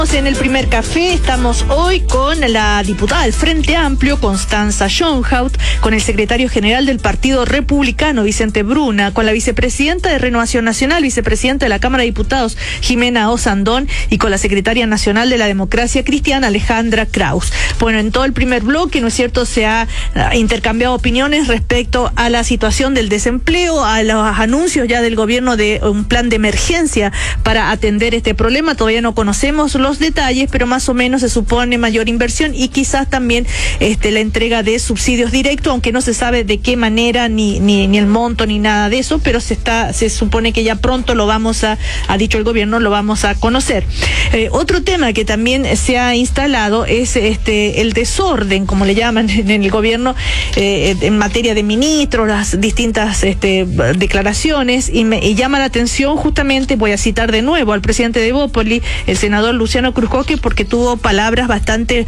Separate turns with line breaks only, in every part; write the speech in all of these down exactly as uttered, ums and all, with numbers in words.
En el primer café estamos hoy con la diputada del Frente Amplio, Constanza Schönhaut, con el secretario general del Partido Republicano, Vicente Bruna, con la vicepresidenta de Renovación Nacional, vicepresidenta de la Cámara de Diputados, Jimena Osandón, y con la secretaria nacional de la Democracia Cristiana, Alejandra Kraus. Bueno, en todo el primer bloque, ¿no es cierto?, se ha intercambiado opiniones respecto a la situación del desempleo, a los anuncios ya del gobierno de un plan de emergencia para atender este problema. Todavía no conocemos los detalles, pero más o menos se supone mayor inversión y quizás también este, la entrega de subsidios directos, aunque no se sabe de qué manera, ni, ni, ni el monto, ni nada de eso, pero se está, se supone que ya pronto lo vamos a, ha dicho el gobierno, lo vamos a conocer. Eh, otro tema que también se ha instalado es este el desorden, como le llaman en el gobierno, eh, en materia de ministros, las distintas este, declaraciones, y, me, y llama la atención justamente, voy a citar de nuevo al presidente de Bópoli, el senador Luciano Cruzcoque, porque tuvo palabras bastante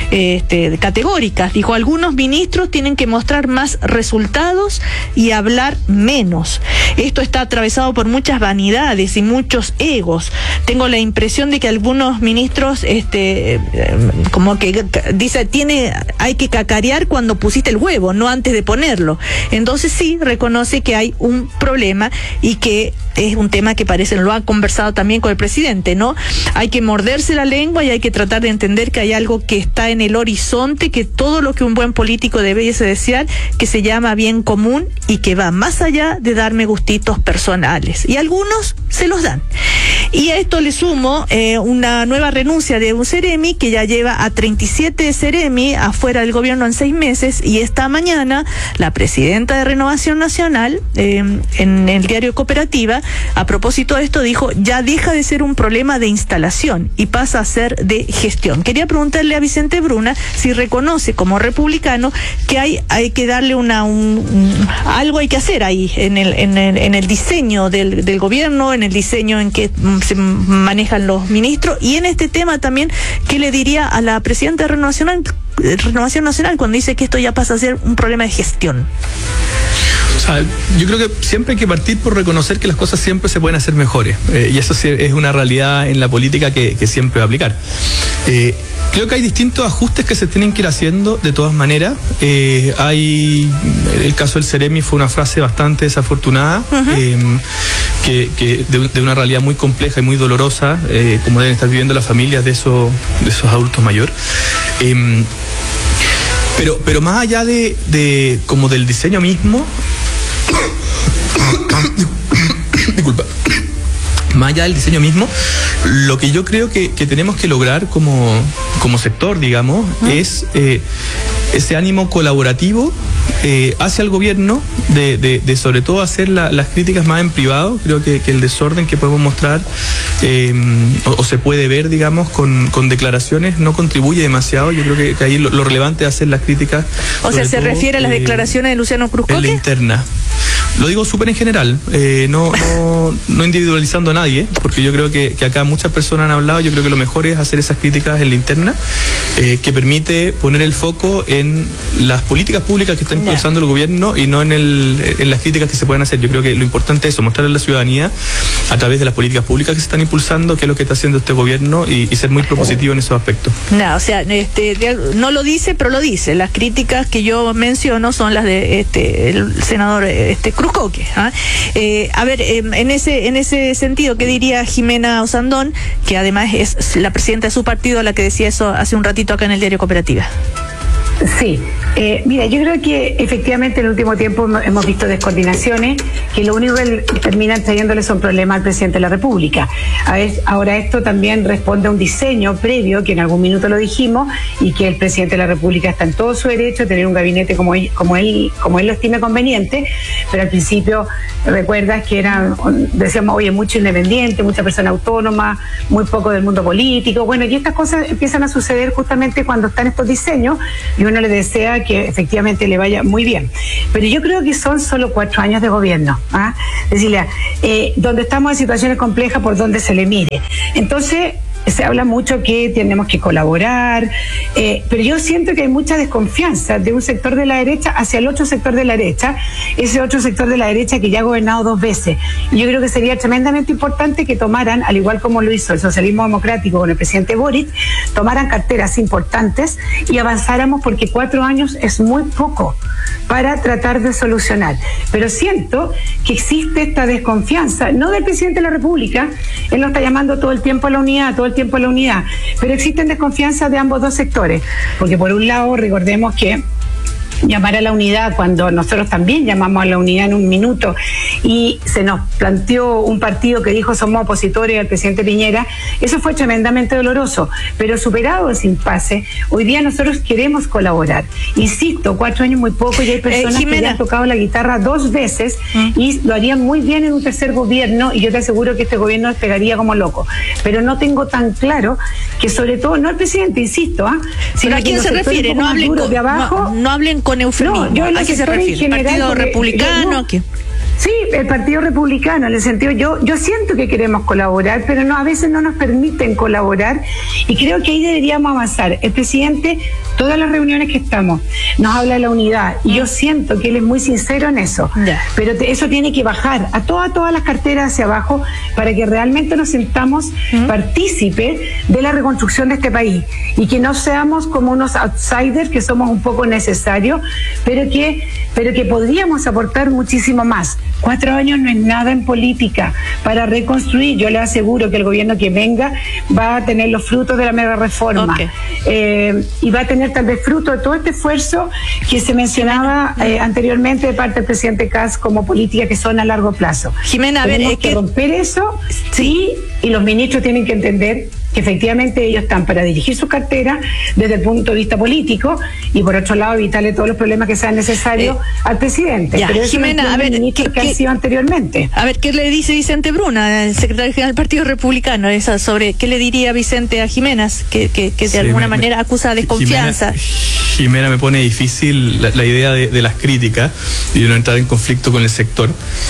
este, categóricas. Dijo: algunos ministros tienen que mostrar más resultados y hablar menos. Esto está atravesado por muchas vanidades y muchos egos. Tengo la impresión de que algunos ministros este, como que dice, tiene, hay que cacarear cuando pusiste el huevo, no antes de ponerlo. Entonces sí, reconoce que hay un problema y que es un tema que parece, lo ha conversado también con el presidente, ¿no? Hay que morderse la lengua y hay que tratar de entender que hay algo que está en el horizonte, que todo lo que un buen político debe desear, que se llama bien común y que va más allá de darme gustitos personales. Y algunos se los dan. Y a esto le sumo eh, una nueva renuncia de un Ceremi que ya lleva a treinta y siete Ceremi afuera del gobierno en seis meses, y esta mañana la presidenta de Renovación Nacional eh, en el diario Cooperativa, a propósito de esto, dijo: ya deja de ser un problema de instalación y pasa a ser de gestión. Quería preguntarle a Vicente Bruna si reconoce como republicano que hay hay que darle una un, un, algo hay que hacer ahí en el en el, en el diseño del, del gobierno, en el diseño en que se manejan los ministros, y en este tema también, ¿qué le diría a la presidenta de Renovación, Renovación Nacional cuando dice que esto ya pasa a ser un problema de gestión?
O sea, yo creo que siempre hay que partir por reconocer que las cosas siempre se pueden hacer mejores, eh, y eso sí es una realidad en la política que, que siempre va a aplicar. Eh, creo que hay distintos ajustes que se tienen que ir haciendo de todas maneras. Eh, hay, el caso del Ceremi fue una frase bastante desafortunada, uh-huh. eh, que, que de, de una realidad muy compleja y muy dolorosa, eh, como deben estar viviendo las familias de esos, de esos adultos mayores. Eh, pero, pero más allá de, de como del diseño mismo, disculpa, más allá del diseño mismo, lo que yo creo que, que tenemos que lograr como, como sector, digamos, ¿Ah? es eh, ese ánimo colaborativo eh, hacia el gobierno, de, de, de sobre todo hacer la, las críticas más en privado. Creo que, que el desorden que podemos mostrar eh, o, o se puede ver, digamos, con, con declaraciones no contribuye demasiado. Yo creo que, que ahí lo, lo relevante es hacer las críticas.
O sea, ¿se todo, refiere a las eh, declaraciones de Luciano Cruzcoque?
En la interna. Lo digo súper en general, eh, no, no, no individualizando a nadie, porque yo creo que, que acá muchas personas han hablado. Yo creo que lo mejor es hacer esas críticas en la interna, eh, que permite poner el foco en las políticas públicas que está impulsando el gobierno y no en, el, en las críticas que se pueden hacer. Yo creo que lo importante es eso, mostrarle a la ciudadanía a través de las políticas públicas que se están impulsando qué es lo que está haciendo este gobierno, y, y ser muy propositivo en esos aspectos.
No, o sea, este, no lo dice, pero lo dice. Las críticas que yo menciono son las de este el senador este Cruzcoque. ¿ah? Eh, a ver, eh, en ese en ese sentido, ¿qué diría Jimena Osandón, que además es la presidenta de su partido, la que decía eso hace un ratito acá en el diario Cooperativa?
Sí, eh, mira, yo creo que efectivamente en el último tiempo hemos visto descoordinaciones que lo único que terminan trayéndole son problemas al presidente de la República. A ver, ahora esto también responde a un diseño previo, que en algún minuto lo dijimos, y que el presidente de la República está en todo su derecho a tener un gabinete como él, como él, como él lo estime conveniente, pero al principio recuerdas que eran, decíamos, oye, mucho independiente, mucha persona autónoma, muy poco del mundo político. Bueno, y estas cosas empiezan a suceder justamente cuando están estos diseños, y uno le desea que efectivamente le vaya muy bien. Pero yo creo que son solo cuatro años de gobierno, ¿ah? Decirle, eh, donde estamos en situaciones complejas por donde se le mire. Entonces, se habla mucho que tenemos que colaborar, eh, pero yo siento que hay mucha desconfianza de un sector de la derecha hacia el otro sector de la derecha, ese otro sector de la derecha que ya ha gobernado dos veces. Y yo creo que sería tremendamente importante que tomaran, al igual como lo hizo el socialismo democrático con el presidente Boric, tomaran carteras importantes y avanzáramos, porque cuatro años es muy poco para tratar de solucionar. Pero siento que existe esta desconfianza, no del presidente de la República, él nos está llamando todo el tiempo a la unidad, todo el tiempo a la unidad, pero existen desconfianza de ambos dos sectores, porque por un lado recordemos que llamar a la unidad cuando nosotros también llamamos a la unidad en un minuto y se nos planteó un partido que dijo somos opositores al presidente Piñera, eso fue tremendamente doloroso, pero superado ese impasse, hoy día nosotros queremos colaborar. Insisto, cuatro años muy poco y hay personas eh, que han tocado la guitarra dos veces ¿Mm? y lo harían muy bien en un tercer gobierno, y yo te aseguro que este gobierno despegaría como loco, pero no tengo tan claro que, sobre todo, no el presidente, insisto, ¿ah?
¿Pero a quién se refiere? No hablen con, de abajo, no, no hablen con eufemismo. No, yo ¿a qué se refiere? ¿Partido republicano? ¿A qué?
Sí, el Partido Republicano, en el sentido, yo yo siento que queremos colaborar, pero no, a veces no nos permiten colaborar, y creo que ahí deberíamos avanzar. El presidente, todas las reuniones que estamos, nos habla de la unidad, y yo siento que él es muy sincero en eso, yeah. pero te, eso tiene que bajar a todas, todas las carteras hacia abajo, para que realmente nos sintamos uh-huh. partícipes de la reconstrucción de este país, y que no seamos como unos outsiders, que somos un poco necesarios, pero que, pero que podríamos aportar muchísimo más. Cuatro años no es nada en política para reconstruir. Yo le aseguro que el gobierno que venga va a tener los frutos de la mega reforma okay. eh, y va a tener tal vez fruto de todo este esfuerzo que se mencionaba eh, anteriormente de parte del presidente Kast como políticas que son a largo plazo.
Jimena, a ver,
tenemos
es
que
que
romper eso, sí, y los ministros tienen que entender que efectivamente ellos están para dirigir su cartera desde el punto de vista político, y por otro lado evitarle todos los problemas que sean necesarios eh, al presidente.
Ya,
pero eso
Jimena, a ver,
¿qué, que han sido anteriormente.
A ver, ¿qué le dice Vicente Bruna, el secretario general del Partido Republicano, esa sobre qué le diría Vicente a Jiménez, que, que, que de sí, alguna me, manera acusa de desconfianza?
Jimena, Jimena me pone difícil la, la idea de, de las críticas y de no entrar en conflicto con el sector.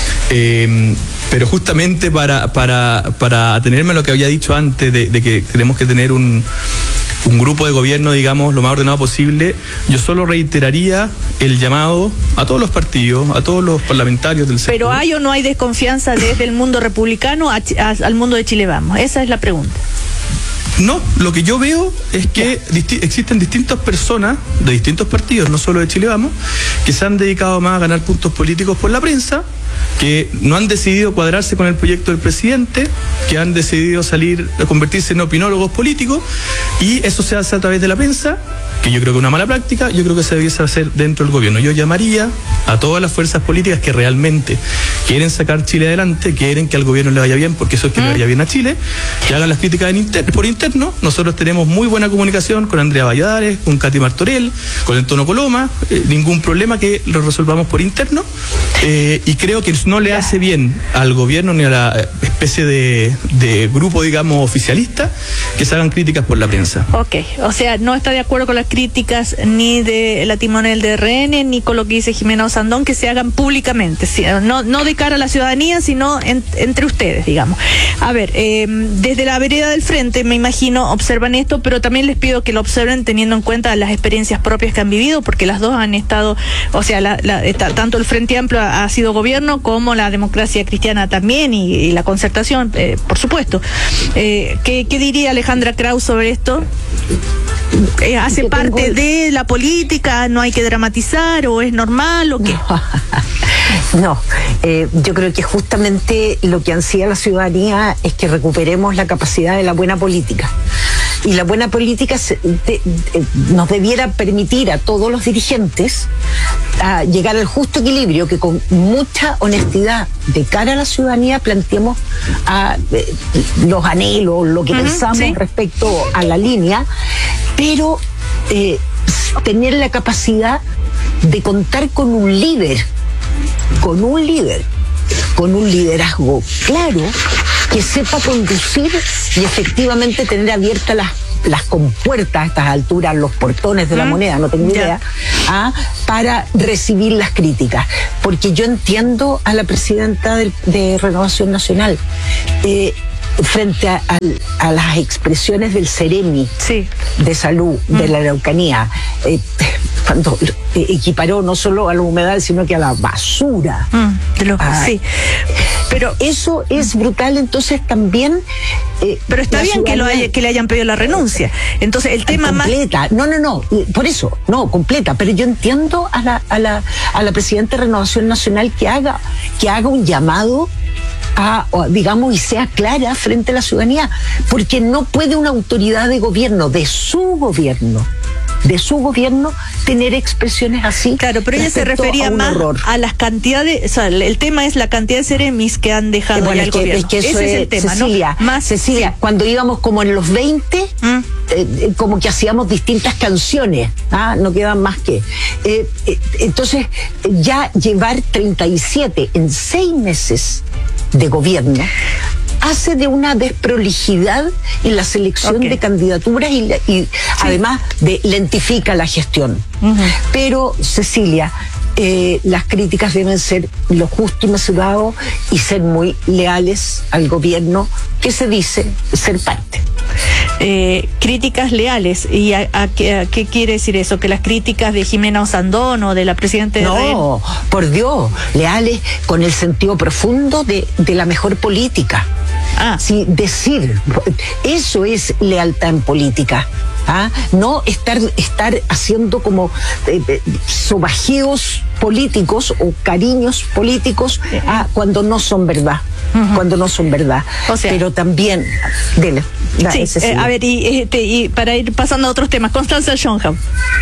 Eh, pero justamente para, para, para atenerme a lo que había dicho antes de, de que tenemos que tener un, un grupo de gobierno, digamos, lo más ordenado posible, yo solo reiteraría el llamado a todos los partidos, a todos los parlamentarios del sector.
¿Pero hay o no hay desconfianza desde el mundo republicano a, a, al mundo de Chile Vamos? Esa es la pregunta.
No, lo que yo veo es que disti- existen distintas personas de distintos partidos, no solo de Chile Vamos, que se han dedicado más a ganar puntos políticos por la prensa, que no han decidido cuadrarse con el proyecto del presidente, que han decidido salir a convertirse en opinólogos políticos, y eso se hace a través de la prensa, que yo creo que es una mala práctica. Yo creo que se debiese hacer dentro del gobierno. Yo llamaría a todas las fuerzas políticas que realmente quieren sacar Chile adelante, quieren que al gobierno le vaya bien, porque eso es que le vaya bien a Chile, que hagan las críticas en inter- por interno. Nosotros tenemos muy buena comunicación con Andrea Valladares, con Katy Martorell, con el Tono Coloma, eh, ningún problema que lo resolvamos por interno, eh, y creo que no le hace bien al gobierno ni a la especie de, de grupo, digamos, oficialista, que se hagan críticas por la prensa.
Ok, o sea, no está de acuerdo con las críticas ni de la timonel de R N, ni con lo que dice Jimena Osandón, que se hagan públicamente, no, no de cara a la ciudadanía, sino en, entre ustedes, digamos. A ver, eh, desde la vereda del frente, me imagino, observan esto, pero también les pido que lo observen teniendo en cuenta las experiencias propias que han vivido, porque las dos han estado, o sea, la, la, está, tanto el Frente Amplio ha, ha sido gobierno, como la Democracia Cristiana también, y, y la Concertación, eh, por supuesto. Eh, ¿qué, ¿Qué diría Alejandra Krauss sobre esto? Eh, ¿Hace parte de la política? ¿No hay que dramatizar? ¿O es normal? ¿O qué?
No, no eh, yo creo que justamente lo que ansía la ciudadanía es que recuperemos la capacidad de la buena política. Y la buena política se, de, de, nos debiera permitir a todos los dirigentes a llegar al justo equilibrio, que con mucha honestidad de cara a la ciudadanía planteemos a, eh, los anhelos, lo que uh-huh, pensamos ¿sí? respecto a la línea, pero eh, tener la capacidad de contar con un líder, con un líder, con un liderazgo claro, que sepa conducir y efectivamente tener abiertas las las compuertas a estas alturas, los portones de la moneda, no tengo idea, ¿ah? para recibir las críticas. Porque yo entiendo a la presidenta de, de Renovación Nacional. Eh, frente a, a, a las expresiones del Ceremi
sí.
de Salud mm. de la Araucanía, eh, cuando eh, equiparó no solo a la humedad, sino que a la basura.
Mm, de los,
ah,
sí. Pero
eso es brutal, entonces también...
Eh, pero está bien que, lo haya, que le hayan pedido la renuncia. Entonces el tema
completa.
más...
No, no, no, por eso, no, completa. Pero yo entiendo a la, a la, a la Presidenta de Renovación Nacional que haga, que haga un llamado a, digamos, y sea clara frente a la ciudadanía, porque no puede una autoridad de gobierno, de su gobierno, de su gobierno, tener expresiones así.
Claro, pero ella se refería a más horror. a las cantidades, o sea, el tema es la cantidad de seremis que han dejado eh, bueno, ya el
que,
gobierno.
Es que eso
Ese
es,
es el tema,
Cecilia,
¿no? Más,
Cecilia, sí. Cuando íbamos como en los veinte, mm. eh, como que hacíamos distintas canciones, ¿ah? No quedan más que. Eh, eh, entonces, ya llevar treinta y siete en seis meses de gobierno hace de una desprolijidad en la selección okay. de candidaturas y, y sí. además de lentifica la gestión. Uh-huh. Pero, Cecilia, eh, las críticas deben ser lo justo y mesurado y ser muy leales al gobierno que se dice ser parte.
Eh, críticas leales. ¿Y a, a, qué, a qué quiere decir eso? ¿Que las críticas de Jimena Osandón o de la Presidenta de
No, Rey... por Dios, leales con el sentido profundo de, de la mejor política. Ah. Sí, decir, eso es lealtad en política. ¿Ah? No estar, estar haciendo como eh, eh, sobajeos políticos o cariños políticos ah, cuando no son verdad. Uh-huh. Cuando no son verdad. O sea, pero también, dele.
Sí, eh, a ver, y, este, y para ir pasando a otros temas, Constanza Schoenhaupt.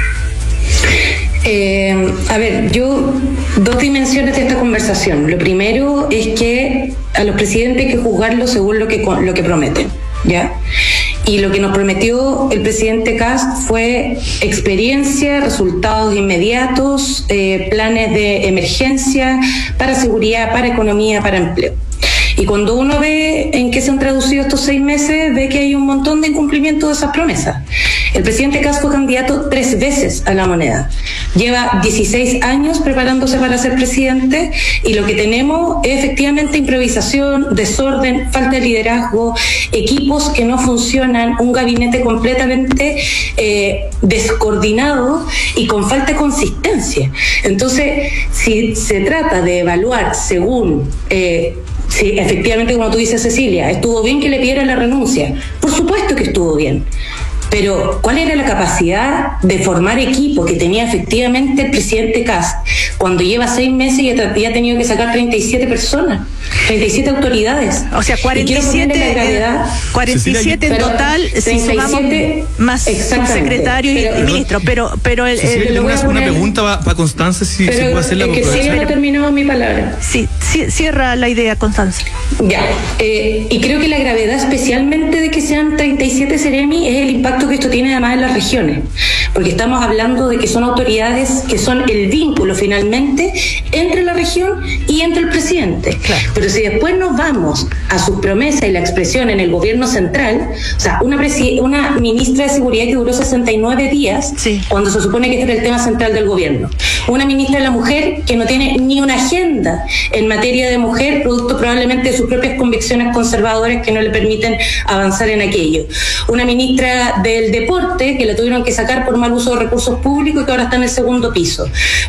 Eh, a ver, yo, dos dimensiones de esta conversación. Lo primero es que a los presidentes hay que juzgarlos según lo que, lo que prometen, ¿ya? Y lo que nos prometió el presidente Kast fue experiencia, resultados inmediatos, eh, planes de emergencia para seguridad, para economía, para empleo. Y cuando uno ve en qué se han traducido estos seis meses, ve que hay un montón de incumplimiento de esas promesas. El presidente Kast fue candidato tres veces a la moneda. Lleva dieciséis años preparándose para ser presidente y lo que tenemos es efectivamente improvisación, desorden, falta de liderazgo, equipos que no funcionan, un gabinete completamente eh, descoordinado y con falta de consistencia. Entonces, si se trata de evaluar según... Eh, Sí, efectivamente, como tú dices, Cecilia, estuvo bien que le pidieran la renuncia. Por supuesto que estuvo bien. Pero, ¿cuál era la capacidad de formar equipo que tenía efectivamente el presidente Kast cuando lleva seis meses y ya ha tenido que sacar treinta y siete personas, treinta y siete autoridades?
O sea, cuarenta y siete, cuarenta y siete en total, si sumamos más secretarios y, y ministros. Pero, pero el,
Cecilia, el, el, una, una pregunta para pa Constanza, si se puede hacer la
que sí, no he terminado mi palabra.
Sí, sí, cierra la idea, Constanza.
Ya, eh, y creo que la gravedad especialmente de que sean treinta y siete Ceremi es el impacto que esto tiene además en las regiones, porque estamos hablando de que son autoridades que son el vínculo finalmente entre la región y entre el presidente. Claro. Pero si después nos vamos a sus promesas y la expresión en el gobierno central, o sea, una, presi- una ministra de Seguridad que duró sesenta y nueve días, sí. cuando se supone que este era el tema central del gobierno, una ministra de la mujer que no tiene ni una agenda en materia de mujer, producto probablemente de sus propias convicciones conservadoras que no le permiten avanzar en aquello, una ministra de del deporte, que la tuvieron que sacar por mal uso de recursos públicos y que ahora está en el segundo piso.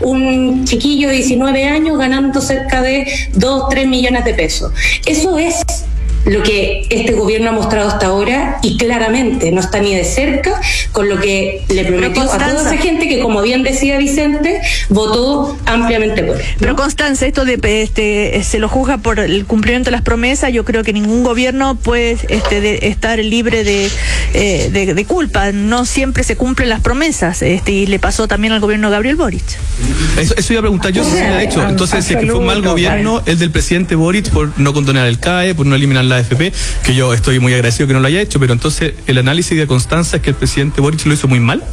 Un chiquillo de diecinueve años ganando cerca de dos, tres millones de pesos. Eso es lo que este gobierno ha mostrado hasta ahora y claramente no está ni de cerca con lo que le prometió a toda esa gente que, como bien decía Vicente, votó ampliamente por él, ¿no?
Pero Constanza, esto de este se lo juzga por el cumplimiento de las promesas. Yo creo que ningún gobierno puede este, de, estar libre de, eh, de, de culpa. No siempre se cumplen las promesas, este, y le pasó también al gobierno de Gabriel Boric.
Eso, eso iba a preguntar yo, si se ha hecho. Entonces, si es que fue un mal gobierno el del presidente Boric por no condonar el C A E, por no eliminar la A F P, que yo estoy muy agradecido que no lo haya hecho, pero entonces el análisis de Constanza es que el presidente Boric lo hizo muy mal.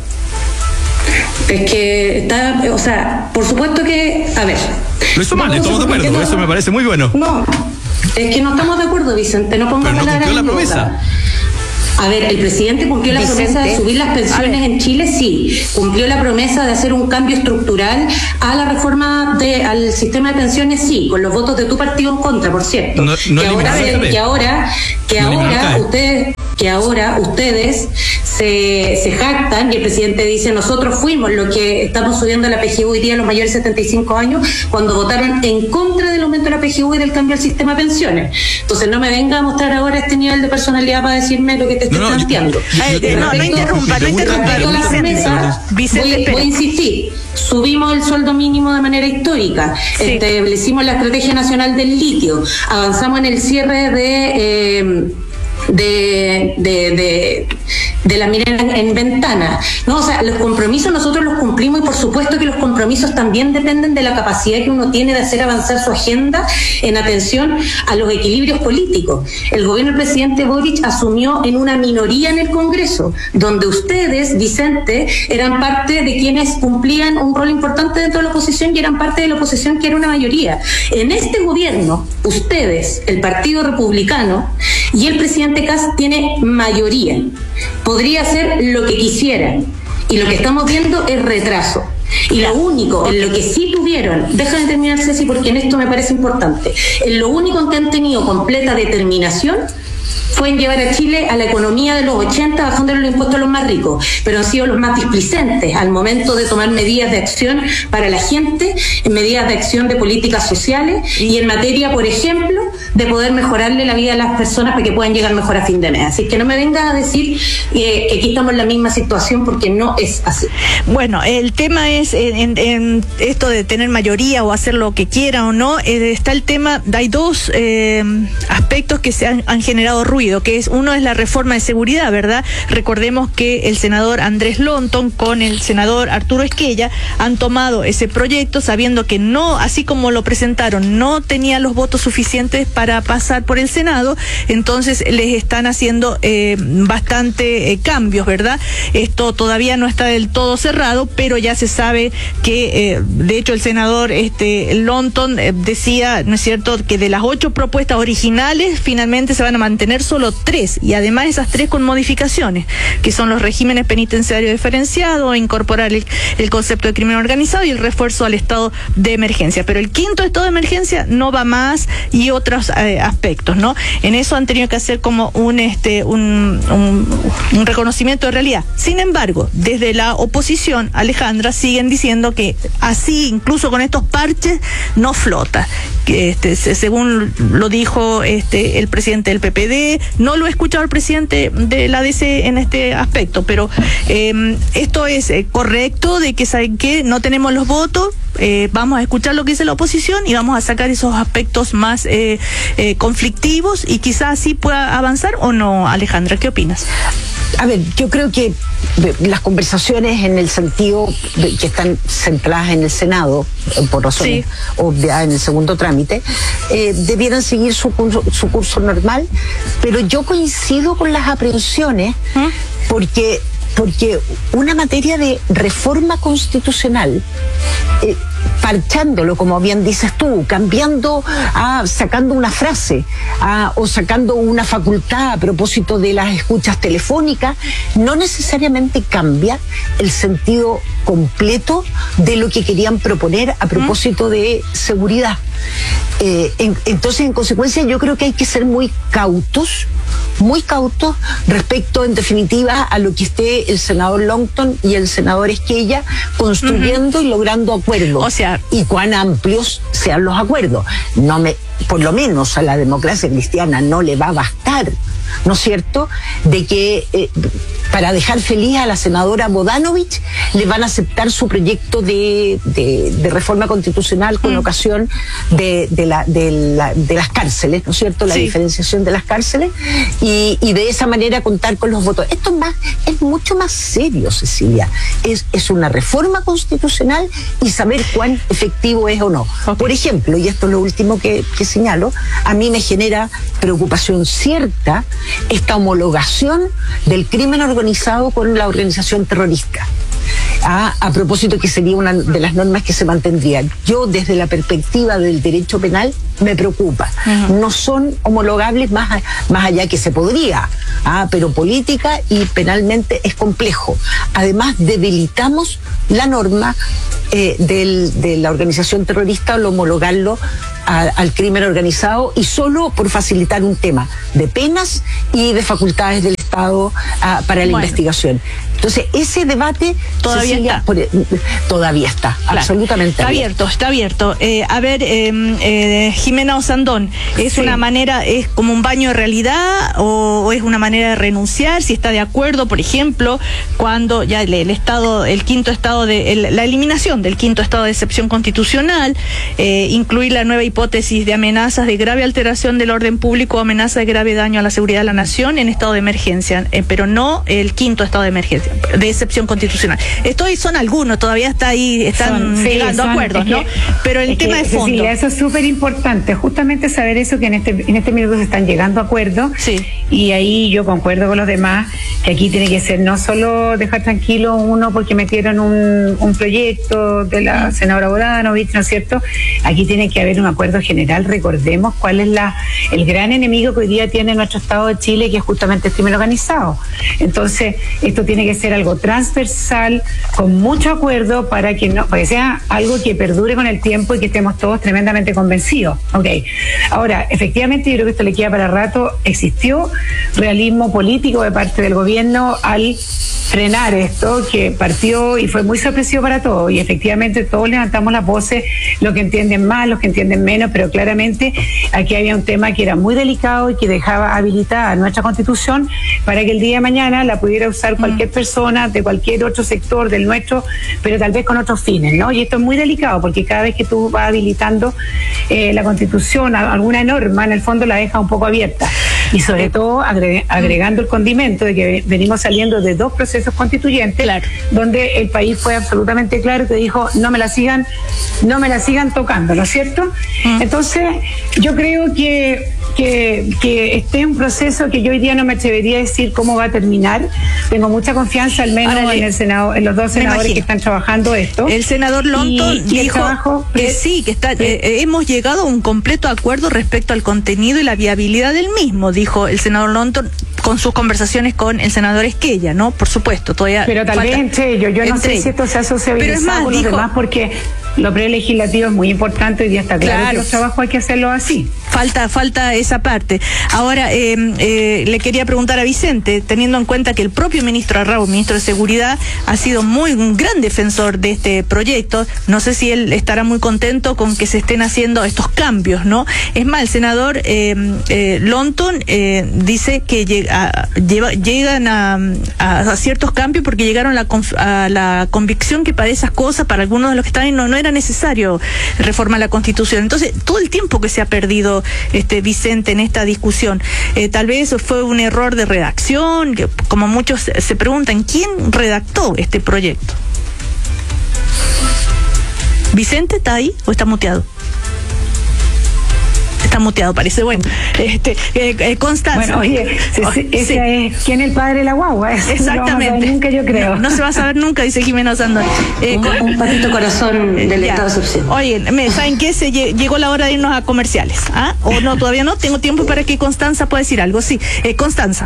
Es que está, o sea, por supuesto que, a ver.
Lo hizo mal, estamos de acuerdo, no, eso me parece muy bueno.
No, es que no estamos de acuerdo, Vicente, no pongas
palabras
en
la
mi
promesa.
boca. A ver, el presidente cumplió la
Vicente,
promesa de subir las pensiones en Chile, sí. Cumplió la promesa de hacer un cambio estructural a la reforma de, al sistema de pensiones, sí, con los votos de tu partido en contra, por cierto.
No, no
que, ahora, que ahora, que
no
ahora ustedes, que ahora ustedes se, se jactan y el presidente dice, nosotros fuimos los que estamos subiendo la P G U hoy día a los mayores de setenta y cinco años cuando votaron en contra del aumento de la P G U y del cambio al sistema de pensiones. Entonces no me venga a mostrar ahora este nivel de personalidad para decirme lo que te estoy no, no, planteando.
Yo, yo, yo, no, no interrumpa, no interrumpa.
Voy, voy a insistir. Subimos el sueldo mínimo de manera histórica, sí. Establecimos la Estrategia Nacional del Litio, avanzamos en el cierre de... Eh, de, de, de, de la minera en ventana, ¿no? O sea, los compromisos nosotros los cumplimos y por supuesto que los compromisos también dependen de la capacidad que uno tiene de hacer avanzar su agenda en atención a los equilibrios políticos. El gobierno del presidente Boric asumió en una minoría en el Congreso, donde ustedes, Vicente, eran parte de quienes cumplían un rol importante dentro de la oposición y eran parte de la oposición que era una mayoría. En este gobierno, ustedes, el Partido Republicano y el presidente Kast tiene mayoría. Podría hacer lo que quisieran. Y lo que estamos viendo es retraso. Y lo único en lo que sí tuvieron, déjame terminar, Ceci, porque en esto me parece importante, en lo único en que han tenido completa determinación fue en llevar a Chile a la economía de los ochenta, bajándole los impuestos a los más ricos, pero han sido los más displicentes al momento de tomar medidas de acción para la gente, en medidas de acción de políticas sociales y en materia, por ejemplo, de poder mejorarle la vida a las personas para que puedan llegar mejor a fin de mes. Así que no me vengas a decir eh, que aquí estamos en la misma situación, porque no es así.
Bueno, el tema es en, en esto de tener mayoría o hacer lo que quiera o no, eh, está el tema, hay dos eh, aspectos que se han, han generado ruido, que es uno es la reforma de seguridad, ¿verdad? Recordemos que el senador Andrés Lonton con el senador Arturo Esquella han tomado ese proyecto sabiendo que no, así como lo presentaron, no tenía los votos suficientes para pasar por el Senado, entonces les están haciendo eh, bastante eh, cambios, ¿verdad? Esto todavía no está del todo cerrado, pero ya se sabe que, eh, de hecho, el senador este Lonton eh, decía, ¿no es cierto?, que de las ocho propuestas originales finalmente se van a mantener solo tres, y además esas tres con modificaciones, que son los regímenes penitenciarios diferenciados, incorporar el, el concepto de crimen organizado y el refuerzo al estado de emergencia. Pero el quinto estado de emergencia no va más y otros eh, aspectos, ¿no? En eso han tenido que hacer como un este un, un, un reconocimiento de realidad. Sin embargo, desde la oposición, Alejandra, siguen diciendo que así, incluso con estos parches, no flota. Que este, según lo dijo este el presidente del P P D, no lo he escuchado el presidente de la D C en este aspecto, pero eh, esto es eh, correcto, de que saben que no tenemos los votos, eh, vamos a escuchar lo que dice la oposición y vamos a sacar esos aspectos más eh, eh, conflictivos y quizás así pueda avanzar, ¿o no, Alejandra? ¿Qué opinas?
A ver, yo creo que las conversaciones en el sentido de que están centradas en el Senado, por razones sí. obvias en el segundo trámite, eh, debieran seguir su curso, su curso normal, pero yo coincido con las aprehensiones ¿Mm? porque porque una materia de reforma constitucional, eh, parchándolo, como bien dices tú, cambiando, a, sacando una frase a, o sacando una facultad a propósito de las escuchas telefónicas, no necesariamente cambia el sentido completo de lo que querían proponer a propósito de seguridad. Eh, en, entonces, en consecuencia, yo creo que hay que ser muy cautos, muy cautos respecto, en definitiva, a lo que esté el senador Lonton y el senador Esquella construyendo uh-huh. y logrando acuerdos.
O sea,
y cuán amplios sean los acuerdos. No me, por lo menos a la democracia cristiana no le va a bastar, ¿no es cierto?, de que eh, para dejar feliz a la senadora Bodanovich le van a aceptar su proyecto de, de, de reforma constitucional con mm. ocasión de, de, la, de, la, de las cárceles, ¿no es cierto?, la sí. diferenciación de las cárceles, y, y de esa manera contar con los votos. Esto es, más, es mucho más serio, Cecilia. Es, es una reforma constitucional y saber cuán efectivo es o no. Okay. Por ejemplo, y esto es lo último que, que señalo, a mí me genera preocupación cierta esta homologación del crimen organizado con la organización terrorista. A, a propósito que sería una de las normas que se mantendrían. Yo, desde la perspectiva del derecho penal, me preocupa. Uh-huh. No son homologables más, más allá que se podría, ah, pero política y penalmente es complejo. Además, debilitamos la norma eh, del, de la organización terrorista al homologarlo a, al crimen organizado, y solo por facilitar un tema de penas y de facultades del Estado ah, para la bueno. investigación. Entonces, ese debate
todavía
Cecilia,
está.
Por, todavía está, claro, absolutamente
está abierto. Está abierto, eh, a ver, eh, eh, Jimena Osandón, ¿es sí. una manera, es como un baño de realidad o, o es una manera de renunciar? Si está de acuerdo, por ejemplo, cuando ya el, el Estado, el quinto estado de, el, la eliminación del quinto estado de excepción constitucional, eh, incluir la nueva hipótesis de amenazas de grave alteración del orden público o amenaza de grave daño a la seguridad de la nación en estado de emergencia, eh, pero no el quinto estado de emergencia, de excepción constitucional. Esto son algunos, todavía está ahí, están son, llegando sí, a acuerdos, ¿no? Que, pero el tema
que,
de fondo.
Cecilia, eso es súper importante, justamente saber eso, que en este, en este minuto se están llegando a acuerdos,
sí.
y ahí yo concuerdo con los demás, que aquí tiene que ser no solo dejar tranquilo uno porque metieron un, un proyecto de la senadora Bodanovich, ¿no es cierto? Aquí tiene que haber un acuerdo general. Recordemos cuál es la el gran enemigo que hoy día tiene nuestro Estado de Chile, que es justamente el crimen organizado. Entonces, esto tiene que ser algo transversal, con mucho acuerdo, para que no, para que sea algo que perdure con el tiempo y que estemos todos tremendamente convencidos. Okay. Ahora, efectivamente, yo creo que esto le queda para rato. Existió realismo político de parte del gobierno al frenar esto, que partió y fue muy sorpresivo para todos, y efectivamente todos levantamos las voces, los que entienden más, los que entienden menos, pero claramente aquí había un tema que era muy delicado y que dejaba habilitada nuestra Constitución para que el día de mañana la pudiera usar cualquier mm. persona de cualquier otro sector del nuestro, pero tal vez con otros fines, ¿no? Y esto es muy delicado, porque cada vez que tú vas habilitando eh, la Constitución, alguna norma, en el fondo la deja un poco abierta, y sobre todo agre- agregando el condimento de que venimos saliendo de dos procesos constituyentes, claro, donde el país fue absolutamente claro que dijo no me la sigan, no me la sigan tocando, ¿no es cierto? Mm. Entonces, yo creo que, que, que este es un proceso que yo hoy día no me atrevería a decir cómo va a terminar. Tengo mucha confianza, al menos Ahora, en el Senado, en los dos senadores que están trabajando esto.
El senador Lonton y, y dijo trabajo, que eh, sí, que está, eh, hemos llegado a un completo acuerdo respecto al contenido y la viabilidad del mismo, dijo el senador Lonton con sus conversaciones con el senador Esquella, ¿no? Por supuesto, todavía
pero tal vez entre ellos, yo no
entre
sé si esto se ha sociabilizado
más,
con los
dijo,
demás, porque lo prelegislativo es muy importante y ya está claro, claro que los trabajos hay que hacerlo así.
Falta, falta esa parte. Ahora, eh, eh, le quería preguntar a Vicente, teniendo en cuenta que el propio ministro Arrau, ministro de Seguridad, ha sido muy un gran defensor de este proyecto, no sé si él estará muy contento con que se estén haciendo estos cambios, ¿no? Es más, el senador eh, eh, Lonton eh, dice que llega, lleva, llegan a, a, a ciertos cambios porque llegaron a la, a la convicción que para esas cosas, para algunos de los que están ahí, no, no era necesario reformar la Constitución. Entonces, todo el tiempo que se ha perdido, este Vicente, en esta discusión, eh, tal vez fue un error de redacción, que, como muchos se preguntan, ¿quién redactó este proyecto? ¿Vicente está ahí o está muteado? Está muteado, parece. Bueno, este, eh, eh, Constanza.
Bueno, oye, oh, ese sí. es ¿quién es el padre de la guagua? Eso
exactamente.
No nunca, yo creo.
No, no se va a saber nunca, dice Jimena Osandón.
Eh, un, con, un patito corazón del ya. Estado de excepción.
Oye, me, ¿saben qué? Se llegó la hora de irnos a comerciales. ¿Ah? ¿O no? Todavía no. Tengo tiempo para que Constanza pueda decir algo. Sí, eh, Constanza.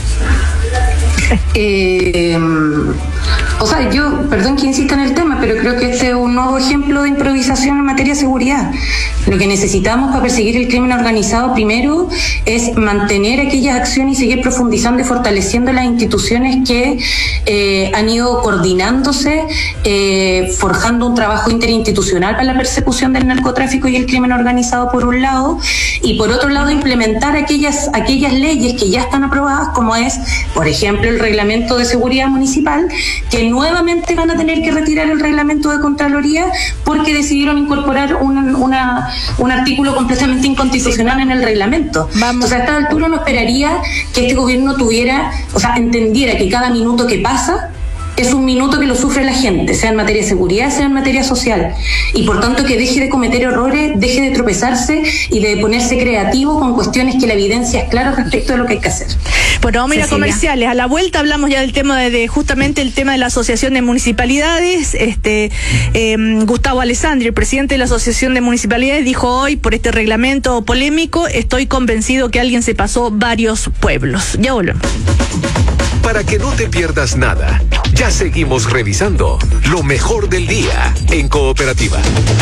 Eh, o sea, yo, perdón que insista en el tema, pero creo que este es un nuevo ejemplo de improvisación en materia de seguridad. Lo que necesitamos para perseguir el crimen organizado, primero, es mantener aquellas acciones y seguir profundizando y fortaleciendo las instituciones que eh, han ido coordinándose, eh, forjando un trabajo interinstitucional para la persecución del narcotráfico y el crimen organizado, por un lado, y por otro lado, implementar aquellas, aquellas leyes que ya están aprobadas, como es, por ejemplo, el reglamento de seguridad municipal, que nuevamente van a tener que retirar el reglamento de Contraloría porque decidieron incorporar una, una, un artículo completamente inconstitucional en el reglamento. Vamos. O sea, a esta altura uno esperaría que este gobierno tuviera, o sea, entendiera que cada minuto que pasa es un minuto que lo sufre la gente, sea en materia de seguridad, sea en materia social. Y por tanto que deje de cometer errores, deje de tropezarse y de ponerse creativo con cuestiones que la evidencia es clara respecto de lo que hay que hacer.
Bueno, vamos a ir a comerciales. A la vuelta hablamos ya del tema de, de justamente el tema de la Asociación de Municipalidades. Este eh, Gustavo Alessandri, el presidente de la Asociación de Municipalidades, dijo hoy, por este reglamento polémico, estoy convencido que alguien se pasó varios pueblos. Ya volvemos.
Para que no te pierdas nada, ya seguimos revisando lo mejor del día en Cooperativa.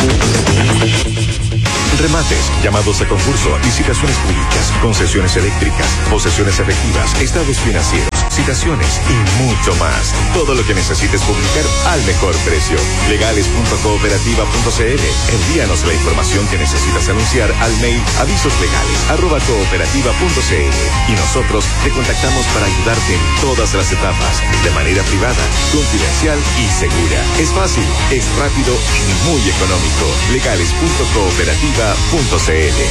Remates, llamados a concurso, licitaciones públicas, concesiones eléctricas, posesiones efectivas, estados financieros, citaciones y mucho más. Todo lo que necesites publicar al mejor precio. legales punto cooperativa punto c l. Envíanos la información que necesitas anunciar al mail avisoslegales arroba cooperativa punto c l y nosotros te contactamos para ayudarte en todas las etapas, de manera privada, confidencial y segura. Es fácil, es rápido y muy económico. legales punto cooperativa punto c l.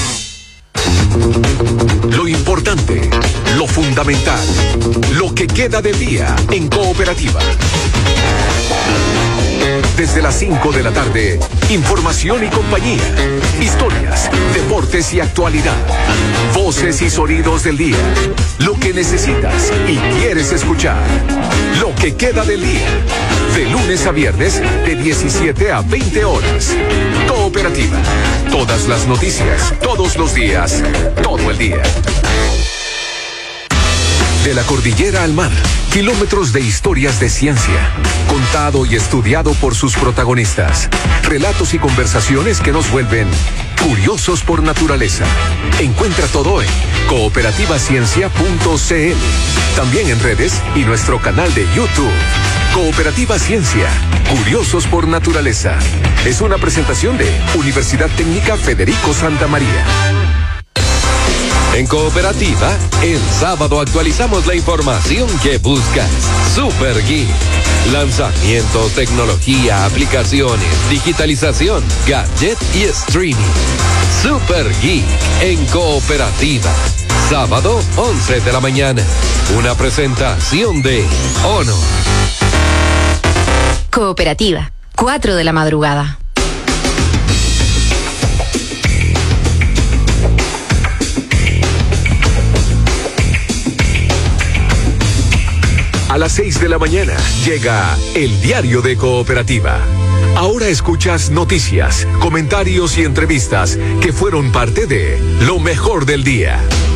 Lo importante, lo fundamental, lo que queda de día en Cooperativa. Desde las cinco de la tarde, información y compañía, historias, deportes y actualidad, voces y sonidos del día, lo que necesitas y quieres escuchar, lo que queda del día, de lunes a viernes de diecisiete a veinte horas. Cooperativa, todas las noticias, todos los días, todo el día. De la cordillera al mar, kilómetros de historias de ciencia, contado y estudiado por sus protagonistas. Relatos y conversaciones que nos vuelven curiosos por naturaleza. Encuentra todo en cooperativa ciencia punto c l. También en redes y nuestro canal de YouTube. Cooperativa Ciencia, curiosos por naturaleza. Es una presentación de Universidad Técnica Federico Santa María.
En Cooperativa, el sábado actualizamos la información que buscas. Super Geek. Lanzamientos, tecnología, aplicaciones, digitalización, gadget y streaming. Super Geek en Cooperativa. Sábado, once de la mañana. Una presentación de Honor.
Cooperativa, cuatro de la madrugada.
A las seis de la mañana llega el diario de Cooperativa. Ahora escuchas noticias, comentarios y entrevistas que fueron parte de lo mejor del día.